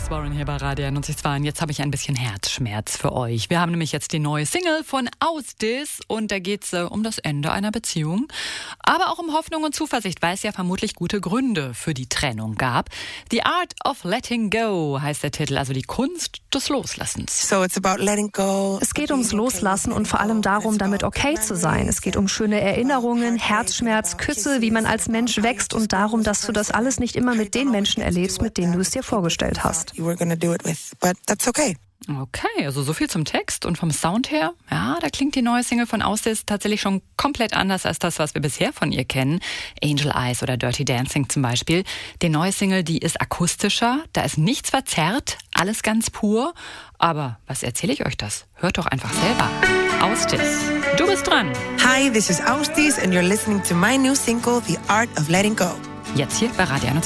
Alice Warren hier bei Radio 91.2 und jetzt habe ich ein bisschen Herzschmerz für euch. Wir haben nämlich jetzt die neue Single von Ausdis und da geht es um das Ende einer Beziehung, aber auch um Hoffnung und Zuversicht, weil es ja vermutlich gute Gründe für die Trennung gab. The Art of Letting Go heißt der Titel, also die Kunst des Loslassens. So it's about letting go. Es geht ums Loslassen und vor allem darum, damit okay zu sein. Es geht um schöne Erinnerungen, Herzschmerz, Küsse, wie man als Mensch wächst und darum, dass du das alles nicht immer mit den Menschen erlebst, mit denen du es dir vorgestellt hast. Okay, also so viel zum Text und vom Sound her. Ja, da klingt die neue Single von Ausdis tatsächlich schon komplett anders als das, was wir bisher von ihr kennen. Angel Eyes oder Dirty Dancing zum Beispiel. Die neue Single, die ist akustischer, da ist nichts verzerrt, alles ganz pur. Aber was erzähle ich euch das? Hört doch einfach selber. Ausdis, du bist dran. Hi, this is Ausdis and you're listening to my new single, The Art of Letting Go. Jetzt hier bei Radio 91.